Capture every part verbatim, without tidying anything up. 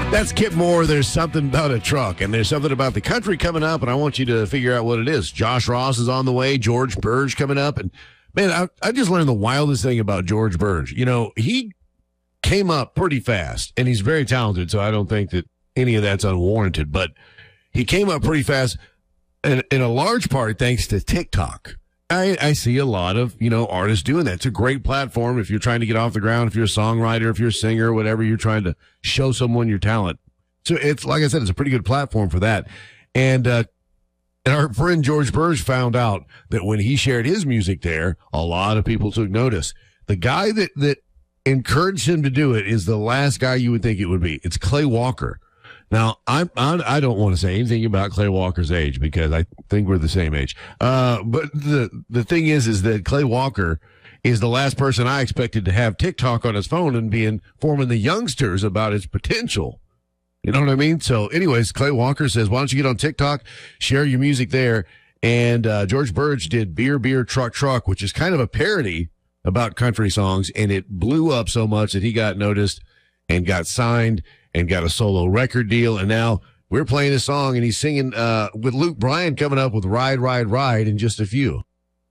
That's Kip Moore. There's something about a truck, and there's something about the country coming up, and I want you to figure out what it is. Josh Ross is on the way. George Burge coming up, and man, I, I just learned the wildest thing about George Burge. You know, he came up pretty fast, and he's very talented, so I don't think that any of that's unwarranted, but he came up pretty fast, and in a large part thanks to TikTok. I, I see a lot of, you know, artists doing that. It's a great platform if you're trying to get off the ground, if you're a songwriter, if you're a singer, whatever, you're trying to show someone your talent. So it's, like I said, it's a pretty good platform for that. And, uh, and our friend George Burge found out that when he shared his music there, a lot of people took notice. The guy that, that encouraged him to do it is the last guy you would think it would be. It's Clay Walker. Now, I'm, I'm, I don't want to say anything about Clay Walker's age because I think we're the same age. Uh, but the, the thing is, is that Clay Walker is the last person I expected to have TikTok on his phone and be informing the youngsters about its potential. You know what I mean? So anyways, Clay Walker says, why don't you get on TikTok, share your music there? And, uh, George Burge did Beer, Beer, Truck, Truck, which is kind of a parody about country songs. And it blew up so much that he got noticed and got signed and got a solo record deal. And now we're playing a song and he's singing, uh, with Luke Bryan coming up with Ride, Ride, Ride in just a few.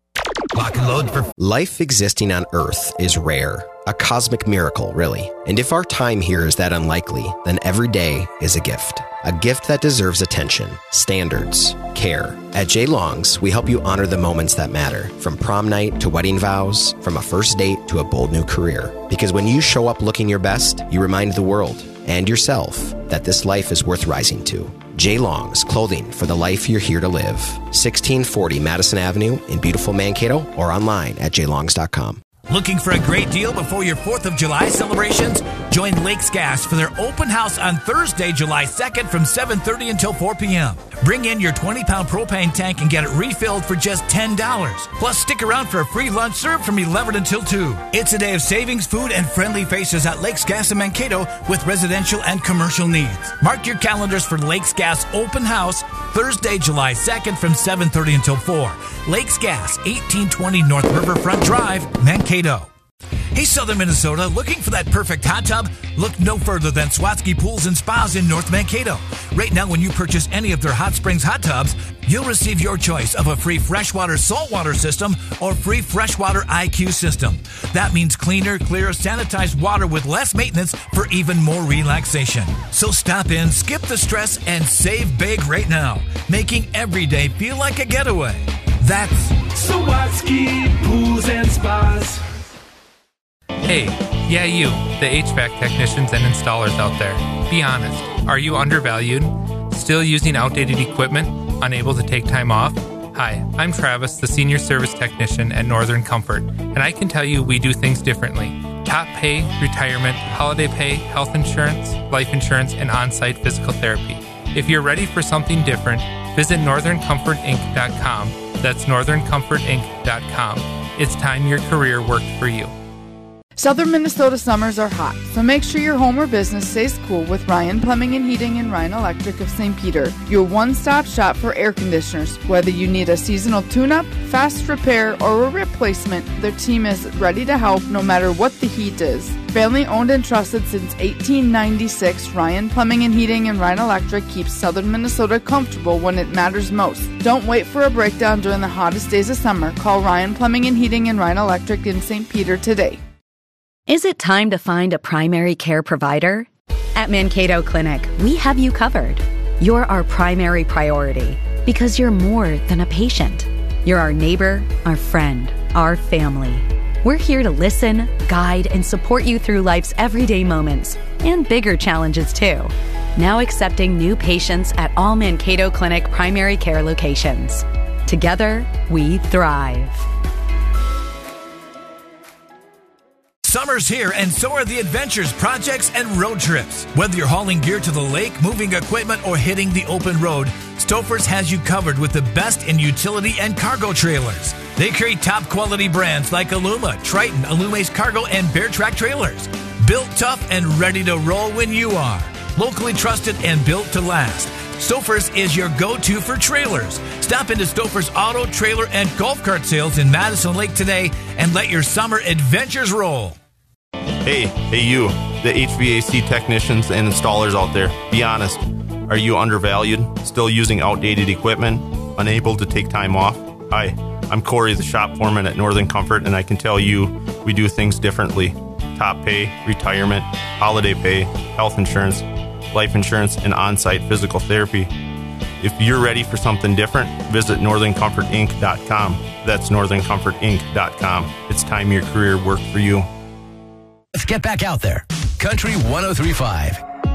Lock and load for life existing on Earth is rare. A cosmic miracle, really. And if our time here is that unlikely, then every day is a gift. A gift that deserves attention, standards, care. At J. Long's, we help you honor the moments that matter, from prom night to wedding vows, from a first date to a bold new career. Because when you show up looking your best, you remind the world and yourself that this life is worth rising to. J. Long's, clothing for the life you're here to live. sixteen forty Madison Avenue in beautiful Mankato or online at j longs dot com. Looking for a great deal before your fourth of July celebrations? Join Lakes Gas for their open house on Thursday, July second from seven thirty until four p.m. Bring in your twenty pound propane tank and get it refilled for just ten dollars. Plus, stick around for a free lunch served from eleven until two. It's a day of savings, food, and friendly faces at Lakes Gas in Mankato with residential and commercial needs. Mark your calendars for Lakes Gas open house Thursday, July second from seven thirty until four. Lakes Gas, eighteen twenty North Riverfront Drive, Mankato. Hey, Southern Minnesota, looking for that perfect hot tub? Look no further than Swatsky Pools and Spas in North Mankato. Right now, when you purchase any of their Hot Springs hot tubs, you'll receive your choice of a free freshwater saltwater system or free freshwater I Q system. That means cleaner, clear, sanitized water with less maintenance for even more relaxation. So stop in, skip the stress, and save big right now, making every day feel like a getaway. That's Swatsky Pools and Spas. Hey, yeah you, the H V A C technicians and installers out there. Be honest, are you undervalued? Still using outdated equipment? Unable to take time off? Hi, I'm Travis, the Senior Service Technician at Northern Comfort, and I can tell you we do things differently. Top pay, retirement, holiday pay, health insurance, life insurance, and on-site physical therapy. If you're ready for something different, visit northern comfort inc dot com. That's northern comfort inc dot com. It's time your career worked for you. Southern Minnesota summers are hot, so make sure your home or business stays cool with Ryan Plumbing and Heating and Ryan Electric of Saint Peter, your one-stop shop for air conditioners. Whether you need a seasonal tune-up, fast repair, or a replacement, their team is ready to help no matter what the heat is. Family owned and trusted since eighteen ninety-six, Ryan Plumbing and Heating and Ryan Electric keeps Southern Minnesota comfortable when it matters most. Don't wait for a breakdown during the hottest days of summer. Call Ryan Plumbing and Heating and Ryan Electric in Saint Peter today. Is it time to find a primary care provider? At Mankato Clinic, we have you covered. You're our primary priority because you're more than a patient. You're our neighbor, our friend, our family. We're here to listen, guide, and support you through life's everyday moments and bigger challenges too. Now accepting new patients at all Mankato Clinic primary care locations. Together, we thrive. Summer's here, and so are the adventures, projects, and road trips. Whether you're hauling gear to the lake, moving equipment, or hitting the open road, Stouffer's has you covered with the best in utility and cargo trailers. They carry top-quality brands like Aluma, Triton, Aluma's Cargo, and Bear Track trailers. Built tough and ready to roll when you are. Locally trusted and built to last. Stouffer's is your go-to for trailers. Stop into Stouffer's auto, trailer, and golf cart sales in Madison Lake today and let your summer adventures roll. Hey, hey you, the H V A C technicians and installers out there, be honest. Are you undervalued, still using outdated equipment, unable to take time off? Hi, I'm Corey, the shop foreman at Northern Comfort, and I can tell you we do things differently. Top pay, retirement, holiday pay, health insurance, life insurance, and on-site physical therapy. If you're ready for something different, visit northern comfort inc dot com. That's northern comfort inc dot com. It's time your career worked for you. Let's get back out there. Country one oh three point five.